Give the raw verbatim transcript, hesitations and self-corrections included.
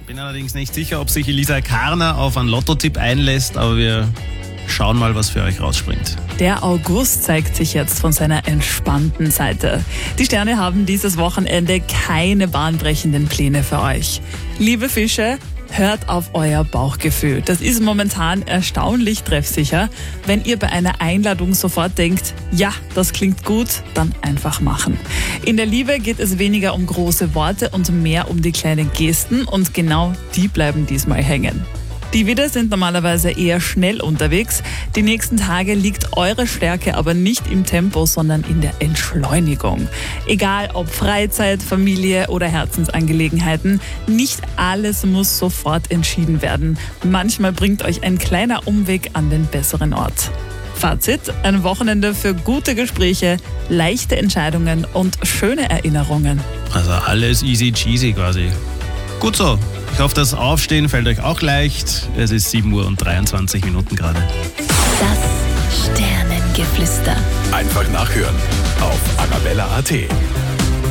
Bin allerdings nicht sicher, ob sich Elisa Karner auf einen Lottotipp einlässt, aber wir schauen mal, was für euch rausspringt. Der August zeigt sich jetzt von seiner entspannten Seite. Die Sterne haben dieses Wochenende keine bahnbrechenden Pläne für euch. Liebe Fische, hört auf euer Bauchgefühl. Das ist momentan erstaunlich treffsicher. Wenn ihr bei einer Einladung sofort denkt, ja, das klingt gut, dann einfach machen. In der Liebe geht es weniger um große Worte und mehr um die kleinen Gesten und genau die bleiben diesmal hängen. Die Widder sind normalerweise eher schnell unterwegs. Die nächsten Tage liegt eure Stärke aber nicht im Tempo, sondern in der Entschleunigung. Egal ob Freizeit, Familie oder Herzensangelegenheiten, nicht alles muss sofort entschieden werden. Manchmal bringt euch ein kleiner Umweg an den besseren Ort. Fazit: ein Wochenende für gute Gespräche, leichte Entscheidungen und schöne Erinnerungen. Also alles easy cheesy quasi. Gut so. Ich hoffe, das Aufstehen fällt euch auch leicht. Es ist sieben Uhr und dreiundzwanzig Minuten gerade. Das Sternengeflüster. Einfach nachhören auf annabella punkt a t.